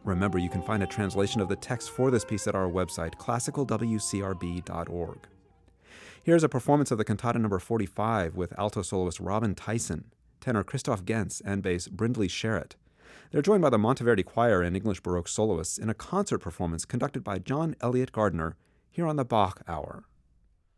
Remember, you can find a translation of the text for this piece at our website, classicalwcrb.org. Here's a performance of the cantata number 45 with alto soloist Robin Tyson, tenor Christoph Gens, and bass Brindley Sherritt. They're joined by the Monteverdi Choir and English Baroque soloists in a concert performance conducted by John Elliott Gardner here on the Bach Hour.